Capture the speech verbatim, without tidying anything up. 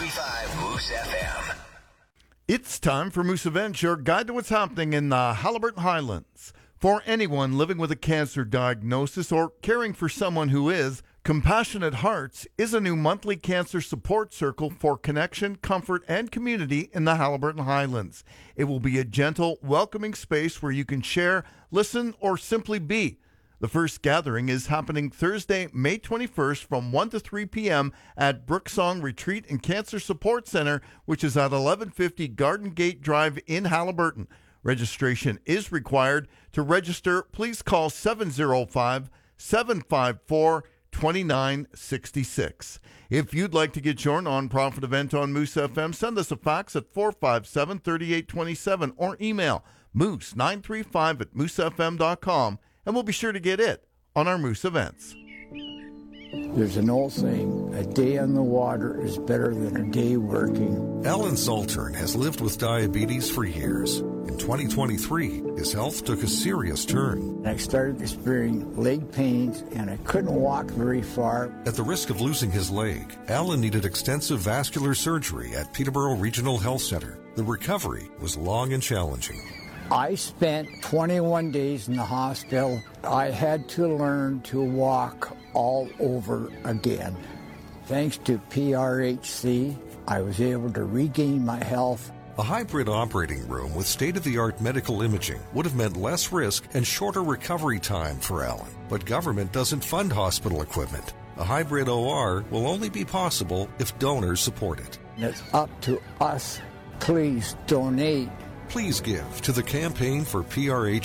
point five Moose F M. It's time for Moose Events, your guide to what's happening in the Haliburton Highlands. For anyone living with a cancer diagnosis or caring for someone who is, Compassionate Hearts is a new monthly cancer support circle for connection, comfort, and community in the Haliburton Highlands. It will be a gentle, welcoming space where you can share, listen, or simply be. The first gathering is happening Thursday, May twenty-first from one to three p.m. at Brooksong Retreat and Cancer Support Center, which is at eleven fifty Garden Gate Drive in Haliburton. Registration is required. To register, please call seven oh five, seven five four, two nine six six. If you'd like to get your nonprofit event on Moose F M, send us a fax at four five seven, three eight two seven or email moose nine three five at moose f m dot com. And we'll be sure to get it on our Moose Events. There's an old saying, a day on the water is better than a day working. Alan Saltern has lived with diabetes for years. In twenty twenty-three, his health took a serious turn. I started experiencing leg pains, and I couldn't walk very far. At the risk of losing his leg, Alan needed extensive vascular surgery at Peterborough Regional Health Center. The recovery was long and challenging. I spent twenty-one days in the hospital. I had to learn to walk all over again. Thanks to P R H C, I was able to regain my health. A hybrid operating room with state-of-the-art medical imaging would have meant less risk and shorter recovery time for Alan. But government doesn't fund hospital equipment. A hybrid O R will only be possible if donors support it. It's up to us. Please donate. Please give to the Campaign for P R H